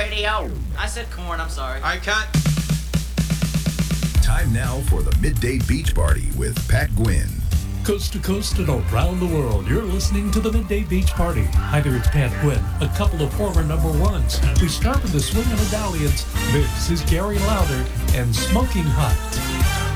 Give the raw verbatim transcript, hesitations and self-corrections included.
radio. I said corn, I'm sorry. All right, cut. Time now for the Midday Beach Party with Pat Gwynn. Coast to coast and around the world, you're listening to the Midday Beach Party. Hi there, it's Pat Gwynn, a couple of former number ones. We start with the Swingin' Medallions. This is Gary Lauder and Smoking Hot.